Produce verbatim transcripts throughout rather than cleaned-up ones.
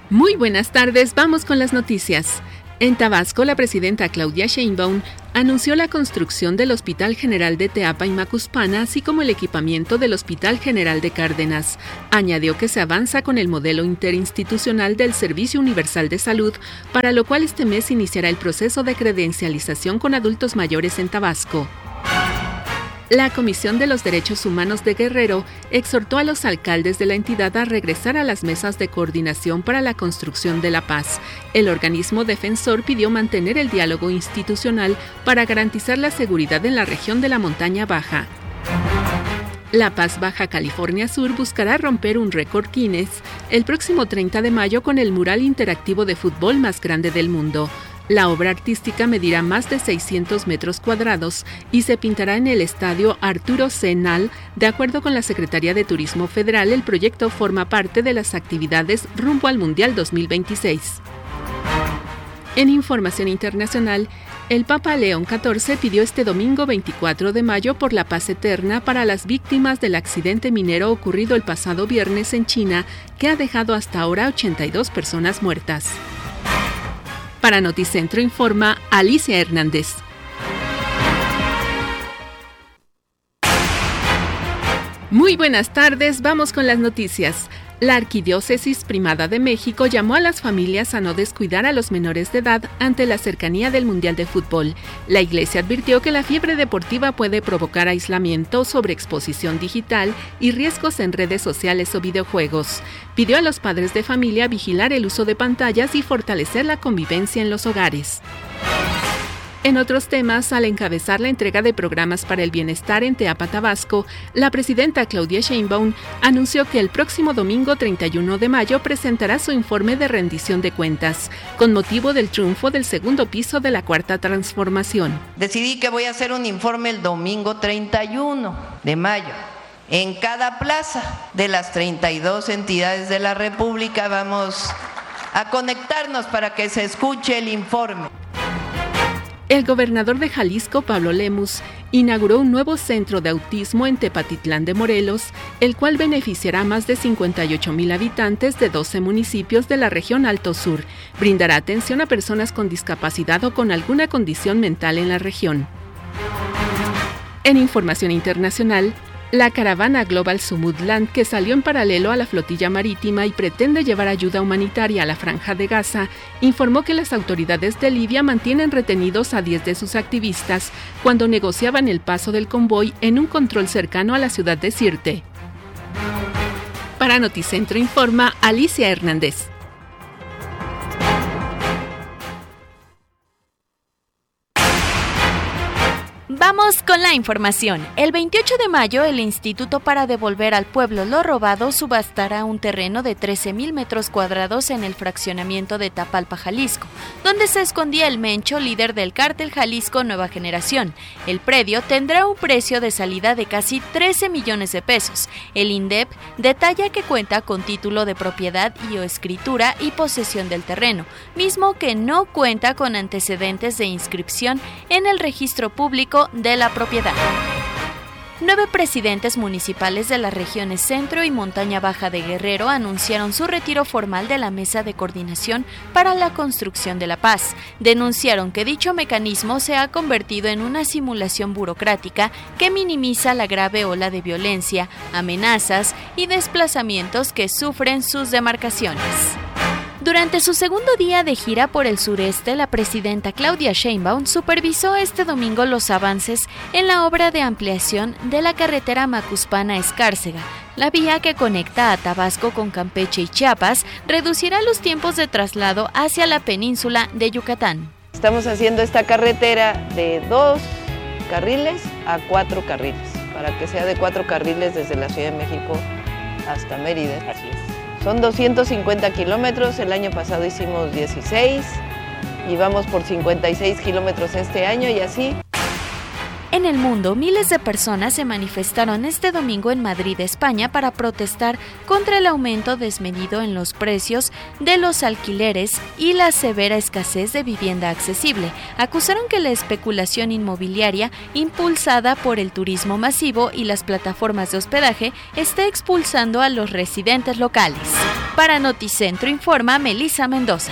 Muy buenas tardes, vamos con las noticias. En Tabasco, la presidenta Claudia Sheinbaum anunció la construcción del Hospital General de Teapa y Macuspana, así como el equipamiento del Hospital General de Cárdenas. Añadió que se avanza con el modelo interinstitucional del Servicio Universal de Salud, para lo cual este mes iniciará el proceso de credencialización con adultos mayores en Tabasco. La Comisión de los Derechos Humanos de Guerrero exhortó a los alcaldes de la entidad a regresar a las mesas de coordinación para la construcción de la paz. El organismo defensor pidió mantener el diálogo institucional para garantizar la seguridad en la región de la Montaña Baja. La Paz Baja California Sur buscará romper un récord Guinness el próximo treinta de mayo con el mural interactivo de fútbol más grande del mundo. La obra artística medirá más de seiscientos metros cuadrados y se pintará en el estadio Arturo C. Nal. De acuerdo con la Secretaría de Turismo Federal, el proyecto forma parte de las actividades rumbo al Mundial dos mil veintiséis. En información internacional, el Papa León catorce pidió este domingo veinticuatro de mayo por la paz eterna para las víctimas del accidente minero ocurrido el pasado viernes en China, que ha dejado hasta ahora ochenta y dos personas muertas. Para Noticentro informa Alicia Hernández. Muy buenas tardes, vamos con las noticias. La Arquidiócesis Primada de México llamó a las familias a no descuidar a los menores de edad ante la cercanía del Mundial de Fútbol. La Iglesia advirtió que la fiebre deportiva puede provocar aislamiento, sobreexposición digital y riesgos en redes sociales o videojuegos. Pidió a los padres de familia vigilar el uso de pantallas y fortalecer la convivencia en los hogares. En otros temas, al encabezar la entrega de programas para el bienestar en Teapa, Tabasco, la presidenta Claudia Sheinbaum anunció que el próximo domingo treinta y uno de mayo presentará su informe de rendición de cuentas, con motivo del triunfo del segundo piso de la Cuarta Transformación. Decidí que voy a hacer un informe el domingo treinta y uno de mayo. En cada plaza de las treinta y dos entidades de la República vamos a conectarnos para que se escuche el informe. El gobernador de Jalisco, Pablo Lemus, inauguró un nuevo centro de autismo en Tepatitlán de Morelos, el cual beneficiará a más de cincuenta y ocho mil habitantes de doce municipios de la región Alto Sur. Brindará atención a personas con discapacidad o con alguna condición mental en la región. En información internacional, la caravana Global Sumudland, que salió en paralelo a la flotilla marítima y pretende llevar ayuda humanitaria a la Franja de Gaza, informó que las autoridades de Libia mantienen retenidos a diez de sus activistas cuando negociaban el paso del convoy en un control cercano a la ciudad de Sirte. Para Noticentro informa Alicia Hernández. Vamos con la información. El veintiocho de mayo, el Instituto para Devolver al Pueblo lo Robado subastará un terreno de trece mil metros cuadrados en el fraccionamiento de Tapalpa, Jalisco, donde se escondía el Mencho, líder del cártel Jalisco Nueva Generación. El predio tendrá un precio de salida de casi trece millones de pesos. El INDEP detalla que cuenta con título de propiedad y o escritura y posesión del terreno, mismo que no cuenta con antecedentes de inscripción en el registro público de la propiedad. Nueve presidentes municipales de las regiones Centro y Montaña Baja de Guerrero anunciaron su retiro formal de la Mesa de Coordinación para la Construcción de la Paz. Denunciaron que dicho mecanismo se ha convertido en una simulación burocrática que minimiza la grave ola de violencia, amenazas y desplazamientos que sufren sus demarcaciones. Durante su segundo día de gira por el sureste, la presidenta Claudia Sheinbaum supervisó este domingo los avances en la obra de ampliación de la carretera Macuspana-Escárcega. La vía que conecta a Tabasco con Campeche y Chiapas reducirá los tiempos de traslado hacia la península de Yucatán. Estamos haciendo esta carretera de dos carriles a cuatro carriles, para que sea de cuatro carriles desde la Ciudad de México hasta Mérida. Así es. Son doscientos cincuenta kilómetros, el año pasado hicimos dieciséis y vamos por cincuenta y seis kilómetros este año y así. En el mundo, miles de personas se manifestaron este domingo en Madrid, España, para protestar contra el aumento desmedido en los precios de los alquileres y la severa escasez de vivienda accesible. Acusaron que la especulación inmobiliaria, impulsada por el turismo masivo y las plataformas de hospedaje, está expulsando a los residentes locales. Para Noticentro informa Melissa Mendoza.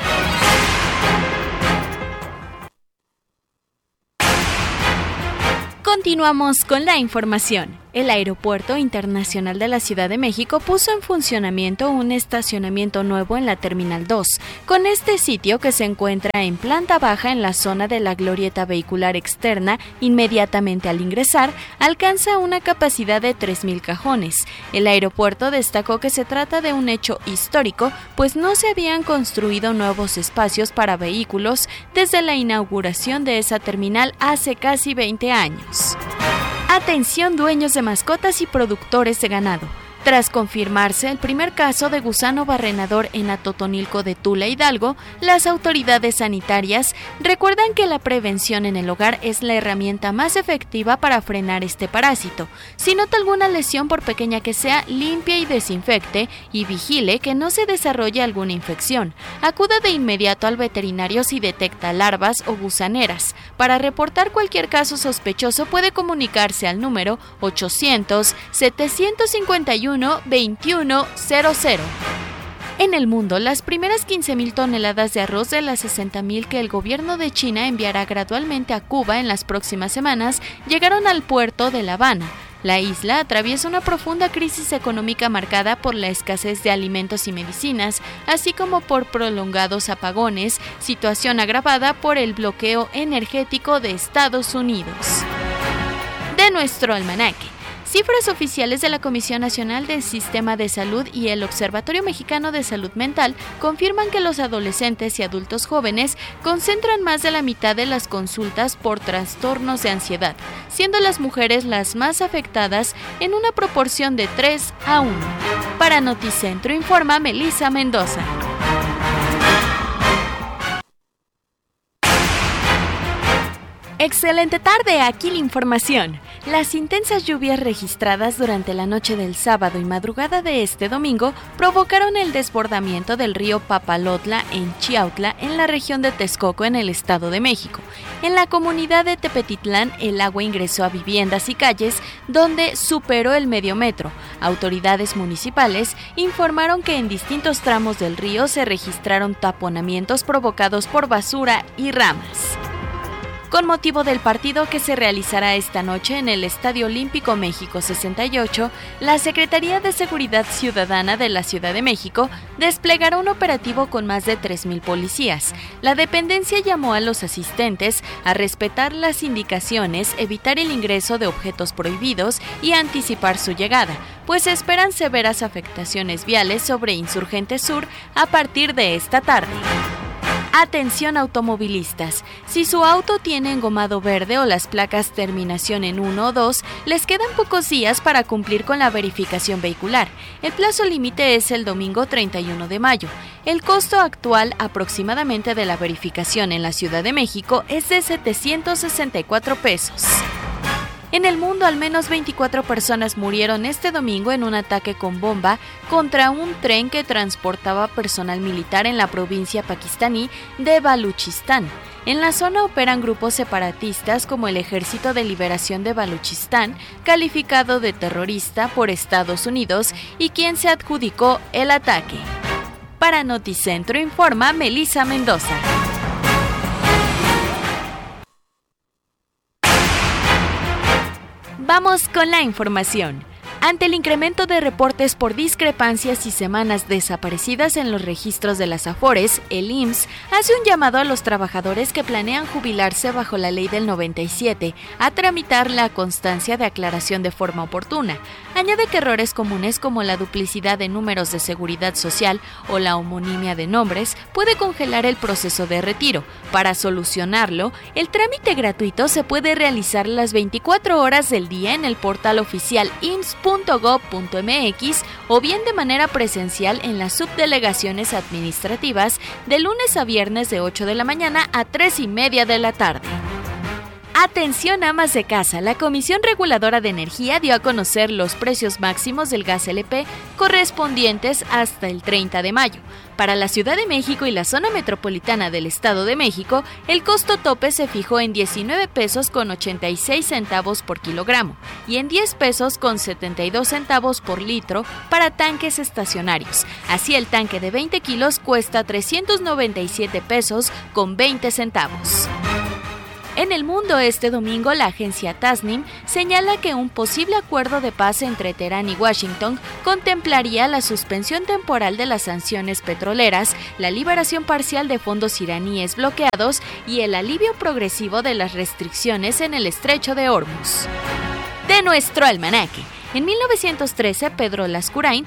Continuamos con la información. El Aeropuerto Internacional de la Ciudad de México puso en funcionamiento un estacionamiento nuevo en la Terminal dos. Con este sitio, que se encuentra en planta baja en la zona de la glorieta vehicular externa, inmediatamente al ingresar, alcanza una capacidad de tres mil cajones. El aeropuerto destacó que se trata de un hecho histórico, pues no se habían construido nuevos espacios para vehículos desde la inauguración de esa terminal hace casi veinte años. Atención, dueños de mascotas y productores de ganado. Tras confirmarse el primer caso de gusano barrenador en Atotonilco de Tula, Hidalgo, las autoridades sanitarias recuerdan que la prevención en el hogar es la herramienta más efectiva para frenar este parásito. Si nota alguna lesión, por pequeña que sea, limpie y desinfecte y vigile que no se desarrolle alguna infección. Acuda de inmediato al veterinario si detecta larvas o gusaneras. Para reportar cualquier caso sospechoso puede comunicarse al número ochocientos, setecientos cincuenta y uno, veintiuno cero cero. En el mundo, las primeras quince mil toneladas de arroz de las sesenta mil que el gobierno de China enviará gradualmente a Cuba en las próximas semanas llegaron al puerto de La Habana. La isla atraviesa una profunda crisis económica marcada por la escasez de alimentos y medicinas, así como por prolongados apagones, situación agravada por el bloqueo energético de Estados Unidos. De nuestro almanaque. Cifras oficiales de la Comisión Nacional del Sistema de Salud y el Observatorio Mexicano de Salud Mental confirman que los adolescentes y adultos jóvenes concentran más de la mitad de las consultas por trastornos de ansiedad, siendo las mujeres las más afectadas en una proporción de tres a uno. Para Noticentro informa Melissa Mendoza. Excelente tarde, aquí la información. Las intensas lluvias registradas durante la noche del sábado y madrugada de este domingo provocaron el desbordamiento del río Papalotla en Chiautla, en la región de Texcoco, en el Estado de México. En la comunidad de Tepetitlán, el agua ingresó a viviendas y calles, donde superó el medio metro. Autoridades municipales informaron que en distintos tramos del río se registraron taponamientos provocados por basura y ramas. Con motivo del partido que se realizará esta noche en el Estadio Olímpico México sesenta y ocho, la Secretaría de Seguridad Ciudadana de la Ciudad de México desplegará un operativo con más de tres mil policías. La dependencia llamó a los asistentes a respetar las indicaciones, evitar el ingreso de objetos prohibidos y anticipar su llegada, pues esperan severas afectaciones viales sobre Insurgente Sur a partir de esta tarde. Atención automovilistas, si su auto tiene engomado verde o las placas terminación en uno o dos, les quedan pocos días para cumplir con la verificación vehicular. El plazo límite es el domingo treinta y uno de mayo. El costo actual aproximadamente de la verificación en la Ciudad de México es de setecientos sesenta y cuatro pesos. En el mundo, al menos veinticuatro personas murieron este domingo en un ataque con bomba contra un tren que transportaba personal militar en la provincia pakistaní de Baluchistán. En la zona operan grupos separatistas como el Ejército de Liberación de Baluchistán, calificado de terrorista por Estados Unidos, y quien se adjudicó el ataque. Para Noticentro informa Melissa Mendoza. Vamos con la información. Ante el incremento de reportes por discrepancias y semanas desaparecidas en los registros de las AFORES, el I M S S hace un llamado a los trabajadores que planean jubilarse bajo la ley del noventa y siete a tramitar la constancia de aclaración de forma oportuna. Añade que errores comunes como la duplicidad de números de seguridad social o la homonimia de nombres puede congelar el proceso de retiro. Para solucionarlo, el trámite gratuito se puede realizar las veinticuatro horas del día en el portal oficial i m s s punto gob punto m x o bien de manera presencial en las subdelegaciones administrativas de lunes a viernes de ocho de la mañana a tres y media de la tarde. Atención amas de casa, la Comisión Reguladora de Energía dio a conocer los precios máximos del gas L P correspondientes hasta el treinta de mayo. Para la Ciudad de México y la zona metropolitana del Estado de México, el costo tope se fijó en diecinueve pesos con ochenta y seis centavos por kilogramo y en diez pesos con setenta y dos centavos por litro para tanques estacionarios. Así el tanque de veinte kilos cuesta trescientos noventa y siete pesos con veinte centavos. En el mundo, este domingo, la agencia Tasnim señala que un posible acuerdo de paz entre Teherán y Washington contemplaría la suspensión temporal de las sanciones petroleras, la liberación parcial de fondos iraníes bloqueados y el alivio progresivo de las restricciones en el estrecho de Hormuz. De nuestro almanaque. En mil novecientos trece, Pedro Lascurain